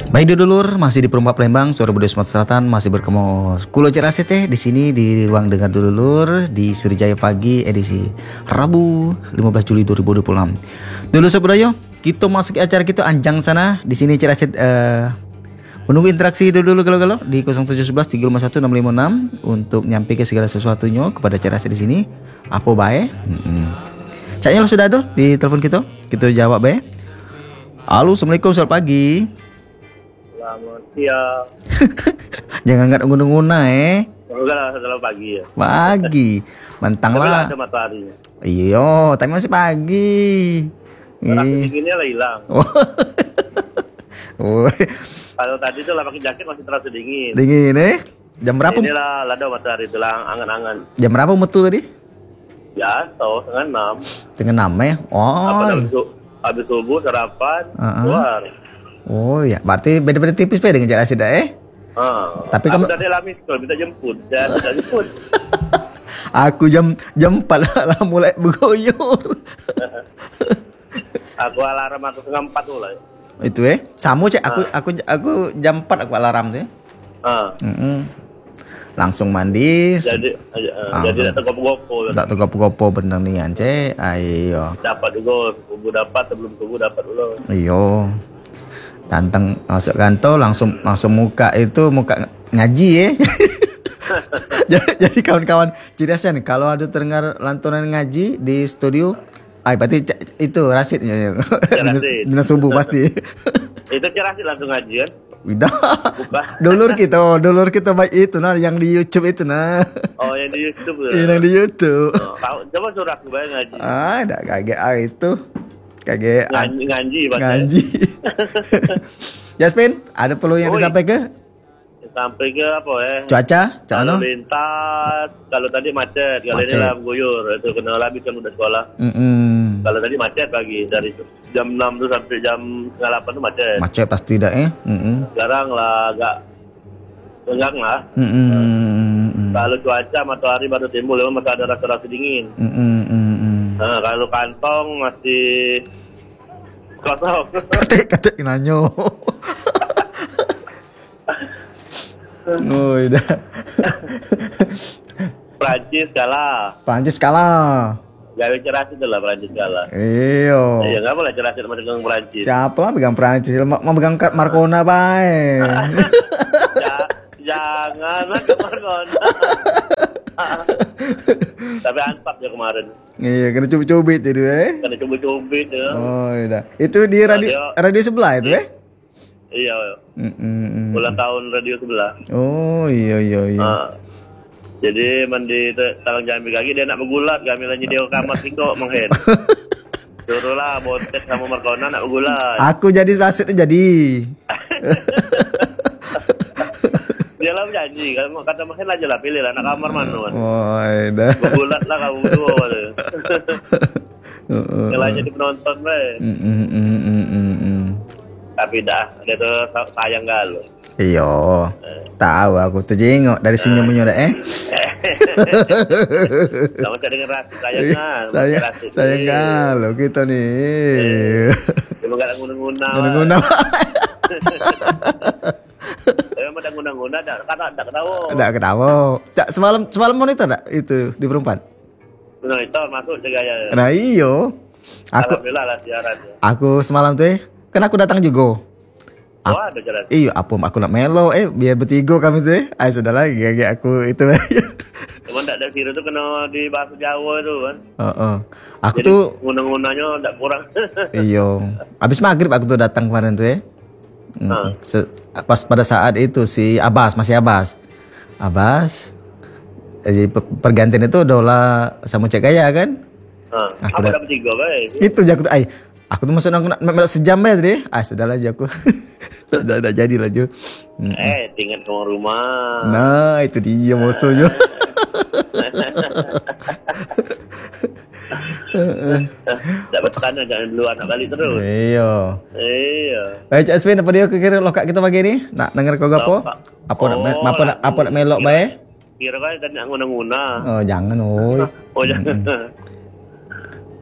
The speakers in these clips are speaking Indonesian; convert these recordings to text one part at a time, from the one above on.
Baik dulur, masih di Perumpak Palembang, Surabaya Sumatera Selatan, masih berkemo Kulo Cerase teh di sini di ruang dengar dulur di Sriwijaya Pagi edisi Rabu 15 Juli 2026. Dulur Sobrayo, kita masuk ke acara kita anjang sana di sini Cerase menunggu interaksi dulu galo-galo di 0711 351 656 untuk nyampe ke segala sesuatunya kepada Cerase di sini. Apa bae? Caknya lo sudah ada di telepon kita jawab bae. Halo, assalamualaikum, selamat pagi. Selamat siang. Jangan nggak nguna-nguna Enggak lah, selamat pagi ya. Pagi. Mentang Tapi lah. ada mataharinya. Iyo, tapi masih pagi. Rasa dinginnya lah hilang. Oh. Kalau tadi tuh lah pakai jaket masih terasa dingin. Dingin Jam berapa? Ini lah lada matahari itu lah angan-angan. Jam berapa metu tadi? Ya, tahu setengah 6. Setengah 6 ya. Oh. Habis subuh sarapan keluar. Oh ya, berarti beda-beda tipis dengan jarak sida Tapi kamu tadi lamis kalau minta jemput, dan tidak jemput. Aku jam 4 lah mulai bergoyor. Aku alarm aku setengah 4 mulai. Itu sama cek aku jam 4 aku alarm tuh. Langsung mandi. Jadi tak tergopo-gopo. Tak tergopo-gopo bener nih cek. Ayo. Dapat juga, subuh dapat sebelum subuh dapat dulu. Iyo. Tantang masuk kantor langsung muka ngaji Jadi kawan-kawan ciriasan kalau ada terdengar lantunan ngaji di studio, berarti itu Rasid ya. Dina subuh pasti. Itu Rasid langsung ngaji kan? Udah. Dulur kita baik itu yang di YouTube itu Oh, yang di YouTube. Yang di YouTube. Coba suruh aku bayang ngaji. Ada kaget itu. Kaget ngaji. Jasmine, ada perlu yang disampaikan? Sampai ke apa Cuaca, lalu lintas. Kalau tadi macet, kalau ini lah guyur. Itu kena habis kan udah sekolah. Kalau tadi macet pagi dari jam 6 tuh sampai jam 8 tuh macet. Macet pasti dah Sekarang lah agak lenggang lah. Kalau cuaca matahari baru timbul, memang masih ada rasa-rasa dingin. Nah, kalau kantong masih kosong. Kata nanyo. Oh, udah. Prancis kalah. Gawe ceras itu lah Prancis kalah. Iyo. Iya, enggak boleh ceras sama pegang Prancis. Siapa lah pegang Prancis? Mau pegang Marcona bae. Jangan lah ke Marcona. Tapi antap ya kemarin. Iya, kena cubit-cubit itu Kena cubit-cubit ya. Oh, udah. Itu di radio sebelah itu Iya. Ulang tahun radio sebelah. Oh, iya. Jadi mandi talang jambi kaki dia nak bergulat, kami lagi dia kamar tinggal menghen. Suruhlah botek sama Marcona nak bergulat. Aku jadi wasit jadi. Dia lah janji, kalau kata mungkin aja lah pilih lah nak kamar mana kan. Oh, dah. Bergulat lah kamu berdua. Kalau jadi penonton Tapi dah, dia tuh sayang galau. Iyo, tahu aku tuh jengok dari senyumnya dah Kamu cari dengan Rasid sayangnya. Sayang galau kita nih. Cuma gak ada nguna-nguna. Memang ada nguna-nguna, tak ketawa. Cak semalam monitor tak itu di perempat? Monitor masuk segaya. Nah iyo. Alhamdulillah lah siaran. Aku semalam tuh, kan aku datang juga. Ada jalan. Iya, aku nak melo, biar bertiga kami tuh. Sudah lagi kayak aku itu. Cuman tak ada siru tuh kena di bahasa Jawa itu kan. Aku jadi, tuh nguna-ngunanya tak kurang. Iya. Abis maghrib aku tuh datang kemarin tuh pas pada saat itu si masih Abbas. Jadi pergantian itu adalah sama Cek Gaya kan? Aku dapat 3 guys. Itu aku tuh aku tuh masuk nak sejam ya tadi. Sudahlah aku. Udah jadi lah Jo. Tinggal ke rumah. Nah, itu dia musuhnya. Dapat tanah jangan dulu anak balik terus. Iya. Baik Cak Aswin, apa dia kira lokak kita pagi ni? Nak denger kau gapo? Apa nak melok bae? Kira kan tadi nak nguna-nguna. Oh, jangan jangan.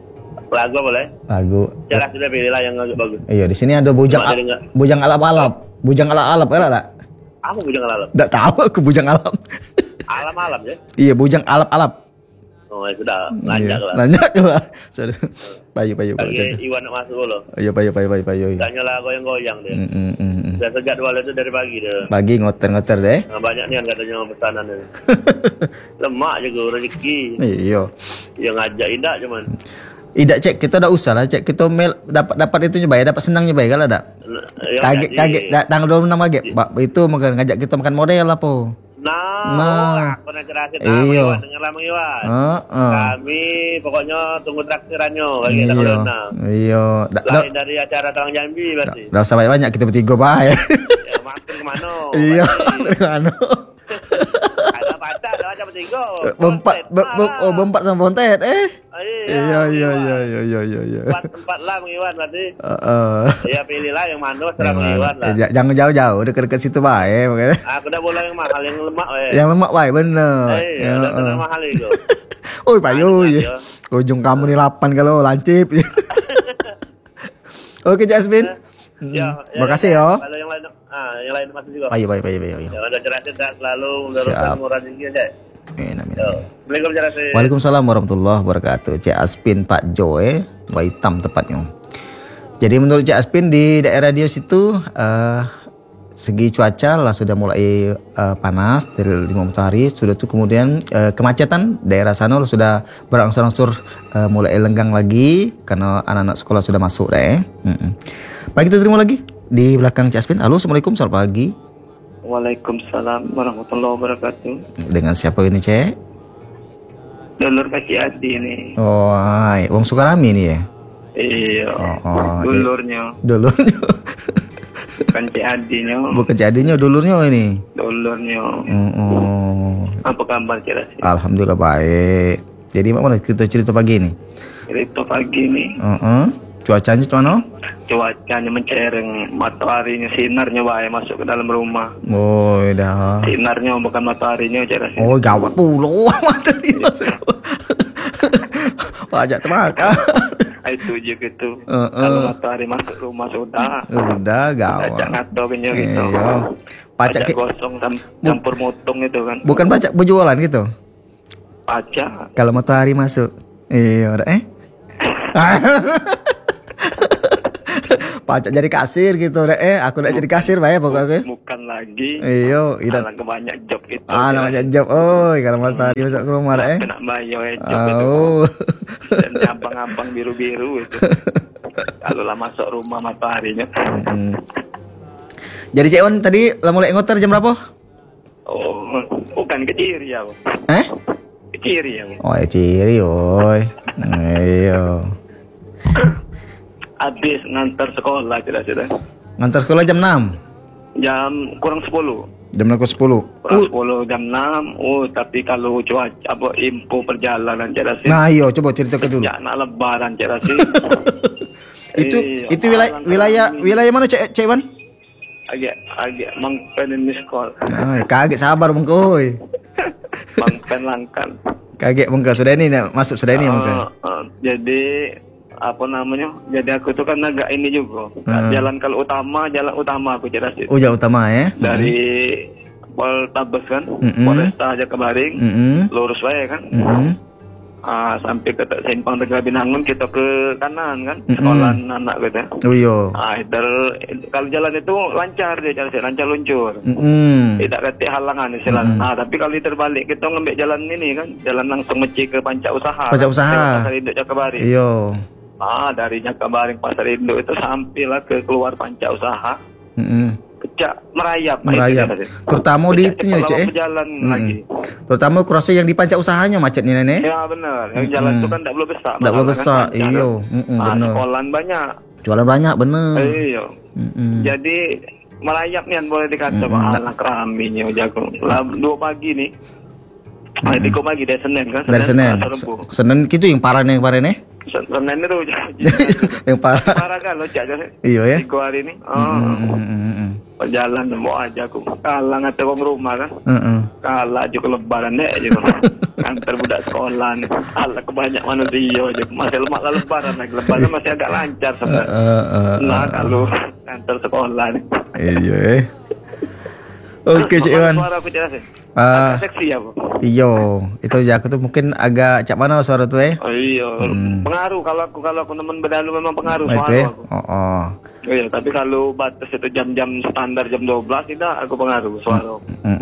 Lagu boleh? Lagu. Cara sudah pilih lah yang agak bagus. Iya, di sini ada bujang alap-alap. Bujang alap-alap kan tak? Apa bujang alam? Nggak tahu aku bujang alap. Alam-alam ya? Iya, bujang alap-alap. Oh ya sudah, lanjak lah. Lanjak lah. Sudah. Payu. Lagi Iwan nak masuk loh. Iya, payu. Tanya lah goyang-goyang dia. Dan sejadwal itu dari pagi dia. Pagi ngoter deh. Nah, banyak nih yang katanya pesanan dia. Lemak juga rezeki. Iya. Yang ngajak indah cuman. Tidak cek, kita udah usah lah cek, kita mail dapat itu nyoba ya, dapat senang nyoba ya kalau ada. Kaget tanggal 26 kaget. Itu ngajak kita makan model lah po. Nah, aku nak cerasin Iwan dengan Lama Iwan. Kami pokoknya tunggu traktirannya lagi tanggal 26. Iya. Lain dari acara Tawang Jambi berarti. Udah usah banyak kita bertiga bah ya. Ya makan kemana? Iya, kemana? Ada pacar, ada macam bertiga. Bompat sama bontet Iya. Tempat lah Iwan berarti. Ya pilihlah yang mana serah Iwan lah. Jangan jauh-jauh, dekat-dekat situ bae makanya. Aku dah bola yang mahal, yang lemak Yang lemak bae bener. Udah mahal itu. Oi payu ya. Ujung kamu nih 8 kalau lancip. Oke Jasmine. Makasih ya. Kalau yang lain masih juga. Payu. Ya udah cerasin selalu murah tinggi aja. Waalaikumsalam warahmatullahi wabarakatuh. Cik Aspin Pak Joe, Waitam tepatnya. Jadi menurut Cik Aspin di daerah dia situ segi cuaca lah sudah mulai panas dari 5 matahari, sudah tuh kemudian kemacetan daerah sana sudah berangsur-angsur mulai lenggang lagi karena anak-anak sekolah sudah masuk deh. Baik, itu terima lagi di belakang Cik Aspin. Halo, assalamualaikum, selamat pagi. Waalaikumsalam warahmatullahi wabarakatuh. Dengan siapa ini Cek? Dulur Kaki Adi ini. Oh, Wong Sukarami nih ya? Iya. Dulurnya. Bukan Cik Adinya. Bukan Cik Adinya, dulurnya ini. Dulurnya. Apa kabar Cik Rasid? Alhamdulillah baik. Jadi mana kita cerita pagi ini? Cerita pagi nih. Cuacanya mana? Cuacanya mencereng, mataharinya sinarnya baik masuk ke dalam rumah. Oh, dah. Sinarnya bukan mataharinya Cik Rasid. Oh, gawat pula matahari masuk. Pajak terbakar. Itu juga gitu. Kalau matahari masuk rumah sudah gawat. Pajak ngatokinnya gitu. Pajak gosong campur motong itu kan. Bukan pajak berjualan gitu. Pajak. Kalau matahari masuk. Iya, pajak jadi kasir gitu aku udah jadi kasir bae pokoknya. Bukan lagi. Iya, anak banyak job gitu. Banyak job. Kalau matahari masuk ke rumah kena bayo job itu. Dan abang-abang biru-biru itu. Kalau lah masuk rumah mataharinya. Jadi Cek On tadi lah mulai ngotor jam berapa? Oh, bukan ke Ciri ya. Ke Ciri ya. Oh, Ciri, oi. Iya. Habis ngantar sekolah tidak. Ngantar sekolah jam 6. Jam kurang 10. Jam 10. Kurang 10 jam 6. Tapi kalau cuaca info perjalanan Cik Rasid. Nah, iya coba cerita ke dulu. Sejak nak lebaran Cik Rasid. itu wilayah mana Cek Wan? Agak mangpen ini sekolah. Kaget sabar Bang Koy. Mangpen langkan. Kaget Bang, sudah ini masuk sudah ini Bang. Jadi apa namanya? Jadi aku tuh kan agak ini juga. Jalan utama aku Cik Rasid. Oh, jalan utama ya. Dari Poltabes kan, Polresta Jakabaring, lurus wae kan. Sampai ke Simpang Tegal Binangun kita ke kanan kan, sekolah anak gitu. Oh iya. Kalau jalan itu lancar dia, lancar luncur. Tidak kata halangan istilahnya. Tapi kalau terbalik kita ngambil jalan ini kan, jalan langsung meci ke Panca Usaha. Pasar Induk Jakabaring. Iya. Dari Jakabaring Pasar Induk itu sampailah ke keluar Panca Usaha. Kecak merayap. Terutama di itu ya Cek. Lagi. Terutama kurasa yang di Panca Usahanya macet nih Nenek. Ya benar. Yang jalan itu kan tak belum besar. Tak belum besar. Iya. Benar. Sekolahan banyak. Jualan banyak bener. Iya. Jadi merayap nih boleh dikata anak raminya jago. 2 pagi nih. 3 pagi dari Senin kan. Dari Senin gitu yang parah nih kemarin nih. Senin itu yang parah kan lo Cak. Iya ya. 3 hari ini. Perjalanan mau aja aku kalah ngate wong rumah kan. Kalah aja ke lebaran deh gitu. Antar budak sekolah nih. Ala kebanyak manusia aja. Masih lemak lebaran lagi. Lebaran masih agak lancar sebenarnya. Nah kalau antar sekolah nih. Iya. Oke Cik Iwan. Suara aku jelas. Agak seksi ya, Bu. Iyo, itu aja aku tuh mungkin agak cak mana suara tuh Oh iya, pengaruh kalau aku nemen bedalu memang pengaruh itu suara aku. Oh. Iya, tapi kalau batas itu jam-jam standar jam 12 tidak aku pengaruh suara.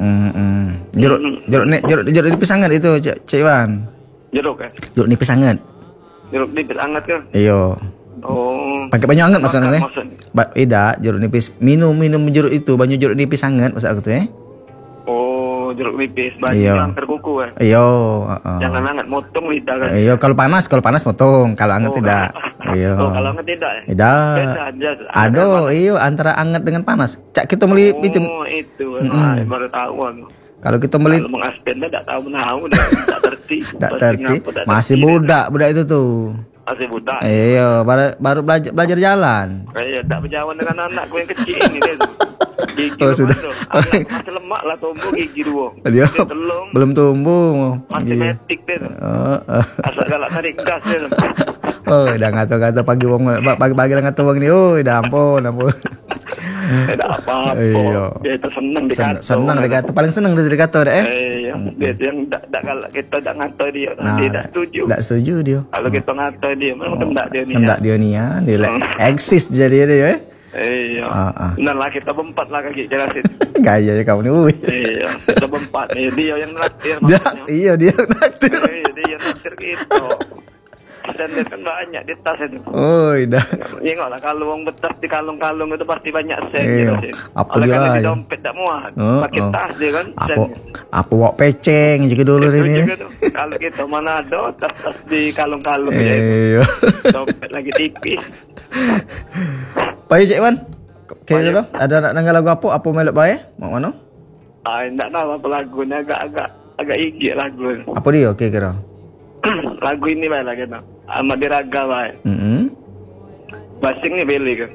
Jeruk nipis hangat itu Cik Iwan. Jeruk ya? Jeruk nipis hangat. Jeruk nipis hangat kan? Iyo. Oh. Pakai banyak hangat maksudnya. Tidak, jeruk nipis. Minum jeruk itu, banyak jeruk nipis hangat maksud aku tuh Oh, jeruk nipis banyak yang terkuku ya. Iyo. Jangan hangat motong lidah kan. Iyo, kalau panas motong, kalau hangat tidak. Iyo. Oh, kalau hangat tidak ya? Tidak. Beda. Aduh, iyo antara hangat dengan panas. Cak kita beli itu. Oh, itu. Baru tahu aku. Kalau kita beli kalau mengaspen tidak tahu menahu, tidak terti. Tidak terti. Masih budak itu tuh. Masih budak. Iya, baru belajar jalan. Iya, tak berjalan dengan anakku yang kecil ini dia. Gigi sudah. Anak masih lemak lah tumbuh gigi dua. Dia belum tumbuh. Masih metik dia. Asal galak tarik gas dia. Oh, udah ngato-ngato pagi dah ngato wong ni. Oh, dah ampun. Tidak apa-apa. Dia itu senang dikato. Senang dikato. Paling senang dia dikato dah Iya, dia yang tak galak kita tak ngato dia. Dia tak setuju. Tak setuju dia. Kalau kita ngato dia, memang kendak dia ni. Kendak dia ni ya. Dia eksis jadi dia Iya. Nah lah kita berempat lah kaki jelasin. Gaya ya kamu ni. Iya, kita berempat. Dia yang naktir maksudnya. Iya, dia yang naktir. Dia yang naktir gitu. Dan dia kan banyak di tas itu. Oh, dah. Tengoklah kalau uang betas di kalung-kalung itu pasti banyak sen. Apa dia lah? Di dompet tak muat. Pakai tas dia kan. Apa wak peceng juga dulu ini. Kalau kita mana ada tas di kalung-kalung ya. Dompet lagi tipis. Baik Cik Wan. Kira dulu ada nak dengar lagu apa? Apa melok baik? Mau mana? Tak tahu apa lagunya agak igik lagu. Apa dia? Okey kira. Lagu ini baik lah kita. Amat diraga baik. Basing ni beli ke?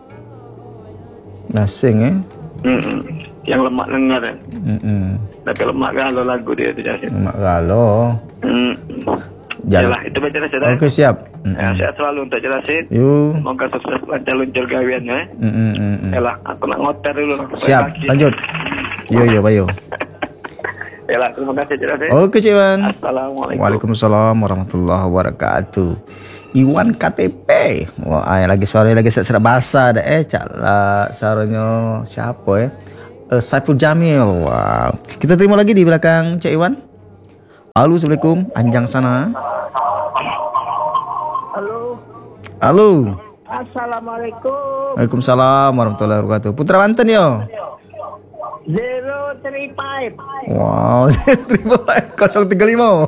Basing Yang lemak dengar kan? Tapi lemak galau lagu dia tu Jasin. Lemak galau. Yalah, itu baca dah. Okey siap. Sehat selalu untuk jelasin. Semoga sukses lancar luncur gawian ya. Yalah, aku nak ngotor dulu. Siap, lanjut. Yo bayo. Yalah, terima kasih jelasin. Okey Cik Wan. Assalamualaikum. Waalaikumsalam warahmatullahi wabarakatuh. Iwan KTP. Wah, lagi suaranya lagi serak basah dah cak lah suaranya siapa Saiful Jamil. Wow. Kita terima lagi di belakang Cik Iwan. Halo, Assalamualaikum. Anjang sana. Halo. Assalamualaikum. Waalaikumsalam warahmatullahi wabarakatuh. Putra Banten yo. 035. Wow, 035.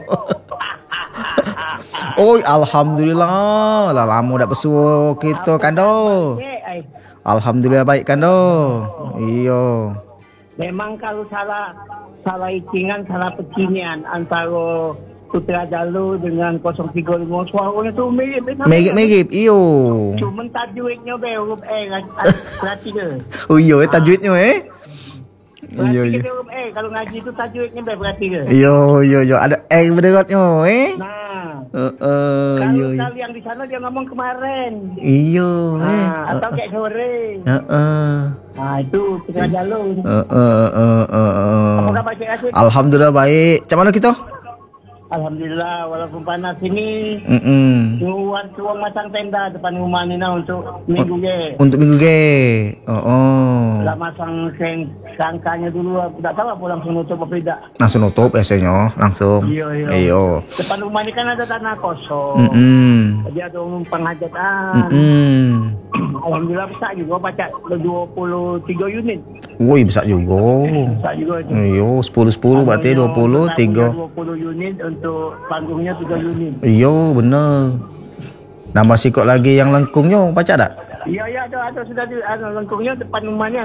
Oh, alhamdulillah. Lah lama dak pesuo kita kan do. Alhamdulillah baik kan do. Iyo. Memang kalau salah hitungan, salah pekinian antara Putra Jalu dengan 035 suaranya tu mirip. Iyo. Cuma tajwidnya huruf berarti ke? Oh iyo tajwidnya Iya. Kalau ngaji tu tajwidnya berarti ke? Iyo ada berderatnya Nah. Iyo. Kalau yang di sana dia ngomong kemarin. Iyo. Atau kayak sore. Itu Putra Jalu. Apa khabar Cik Asyik? Alhamdulillah baik. Macam mana kita? Alhamdulillah, walaupun panas ini, buat tuang masang tenda depan rumah ni untuk minggu ke. Untuk minggu ke. Lah masang sangkanya dulu, aku tak tahu apa langsung nutup apa tidak. Langsung nutup biasanya, langsung. Iya. Depan rumah ni kan ada tanah kosong. Jadi ada penghajatan. Alhamdulillah besar juga, baca 23 unit. Woi besar juga. Besar juga itu. Iya, 10 berarti 23. 20 unit untuk panggungnya 3 unit. Iya, benar. Nama sikok lagi yang lengkungnya baca tak? Iya ada sudah ada lengkungnya depan rumahnya.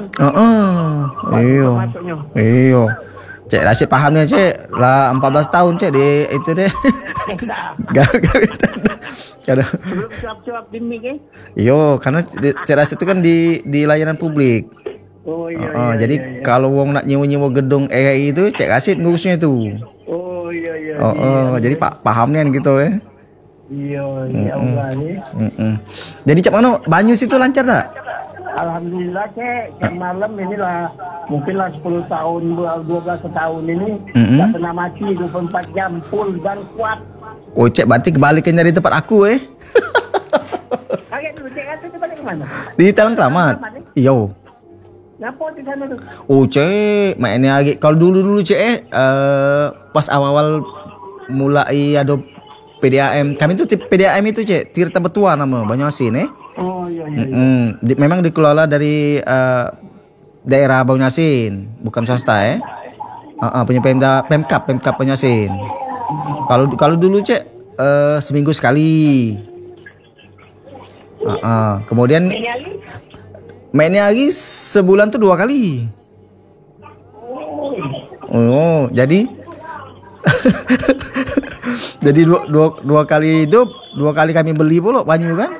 Iya. Cik Rashid faham ni Cik. Lah 14 tahun Cik di itu deh. Belum cuap-cuap demi ke? Iya, karena Cik Rashid itu kan di layanan publik. Oh iya. Jadi kalau wong nak nyewa gedung RI itu Cik Rashid ngurusnya tu. Oh iya. Jadi paham ni kan gitu Iya Allah ni. Jadi cak mana Banyus itu lancar tak? Alhamdulillah Cek, yang malam inilah mungkinlah 10 tahun, 12 tahun ini tak pernah mati 24 jam full dan kuat. Oh Cek, berarti kebalikan dari tempat aku Kaget dulu Cek, kata tu balik ke mana? Di Talang Keramat. Iyo. Kenapa di sana tu? Oh Cek, mainnya lagi. Kalau dulu Cek pas awal-awal mulai ada PDAM. Kami tu PDAM itu Cek, Tirta Betua nama Banyuasin Oh iya. Memang dikelola dari daerah Banyuasin, bukan swasta punya Pemkap Banyuasin. Kalau dulu Cek seminggu sekali. Kemudian mainnya lagi sebulan tuh 2 kali. Oh, jadi jadi dua kali hidup, 2 kali kami beli pula banyu kan?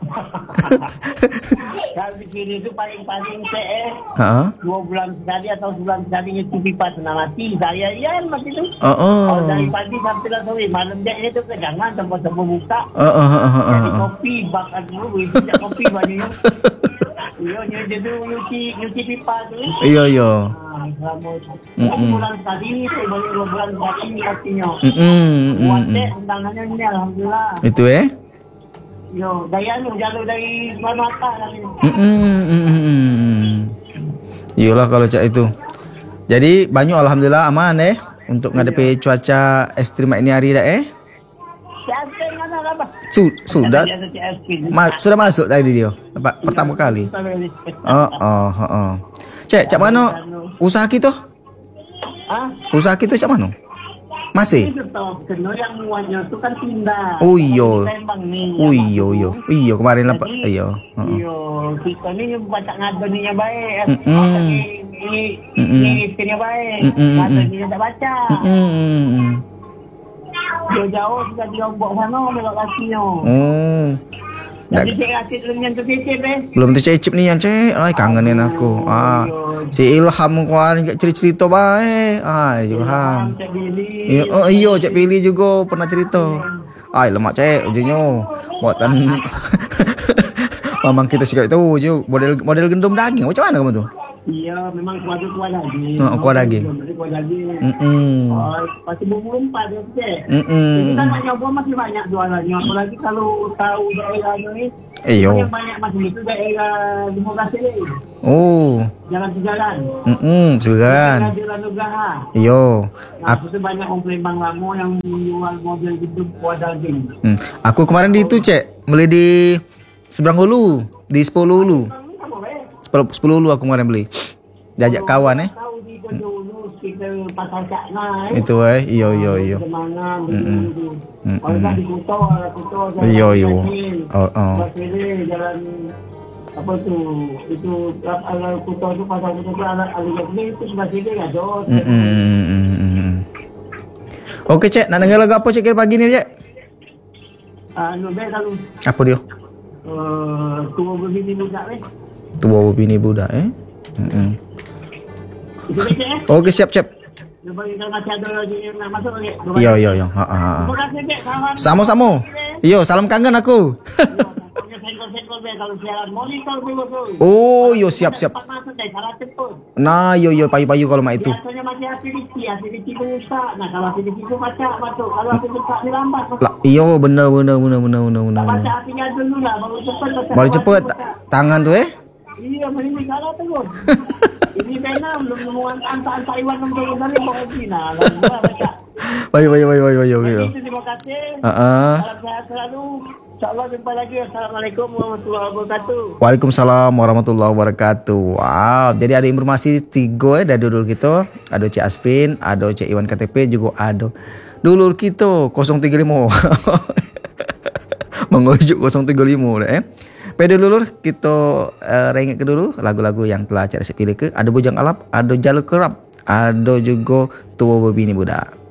Kalau di sini tu paling-paling Cek 2 bulan sekali atau sebulan sekali nyuci pipa senang mati. Saya mati tu. Kalau dari pagi sampai lah sore, malam dia ini tu kejangan tempat-tempat buka. Jadi kopi bakar dulu, bijak kopi banyunya. Iya, dia tu nyuci pipa tu. Iya. Bulan sekali tu, boleh 2 bulan sekali artinya. Buat Cek undangannya ni alhamdulillah. Itu Yo, daya lu jalur dari Manata lah ni. Iyalah kalau Cak itu. Jadi banyak alhamdulillah aman untuk ngadepi cuaca ekstrim ini hari dah Siapa mana lah bah? Sudah. Sudah masuk tadi dia. Pertama kali. Cak mana usaha kita? Usaha kita cak mana? Masih? Yang muanya tu kan pindah. Oh iya. Iya kemarin lah Pak. Iya. Kita ni baca ngadoninya baik. Ini baik. Ngadoninya tak baca. Jauh-jauh sudah di Lombok sana melok kakinya. Jadi Cek Asyik belum tercecip ni yang Cek. Ay kangenin aku. Si Ilham kemarin cerita baik. Ilham. Iya Cek Pilih juga pernah cerita. Lemak Cek ujungnya buatan mamang kita sikit itu je model gendum daging. Macam mana kamu tu? Iya, memang kuat daging. Kuat daging. Pasti bumbu rempah dia Cek. Jadi kan masih banyak jualannya. Apalagi kalau tahu daerahnya ni. Yang banyak macam itu daerah 15 ni. Jalan sejalan. Sejalan. Jalan Nugraha. Iyo. Itu banyak orang Palembang lama yang menjual model gitu kuat daging. Aku kemarin di itu Cek, beli di Seberang Hulu, di 10 Hulu. 10 Hulu aku kemarin beli. Diajak kawan Itu iya. Iya. Jalan apa tu? Itu ala Kuto tu pasal Kuto tu ala itu sebelah sini ada. Okey Cek, nak dengar lagu apa Cek kira pagi ni Cek? Kalau apa dia? Tua Berbini Budak Tua Berbini Budak Itu Cek Okey siap. Kalau masih ada lagi yang nak masuk lagi. Iya. Terima kasih Cek. Sama-sama. Yo, salam kangen aku. Oh, yo siap. Nah, yo payu-payu kalau mak itu. Biasanya masih asiditi rusak. Nah, kalau asiditi itu macam masuk. Kalau asiditi tak lambat. Iyo, benar. Baca apinya dulu lah, baru cepat. Tangan tu Iya, ini salah terus. Ini benar belum nemuan antar Taiwan untuk dari Bogina. Baca. Baik. Terima kasih. Salam sehat selalu. InsyaAllah jumpa lagi. Assalamualaikum warahmatullahi wabarakatuh. Waalaikumsalam warahmatullahi wabarakatuh. Wow, jadi ada informasi 3 dari dulur kita. Ada Cik Asfin, ada Cik Iwan KTP, juga ada dulur kita 035. Mengujuk 035 Pada dulur kita rengek ke dulu lagu-lagu yang telah Cik Asfin pilih ke. Ada Bujang Alap, ada Jalur Kerap, ada juga Tua Berbini Budak.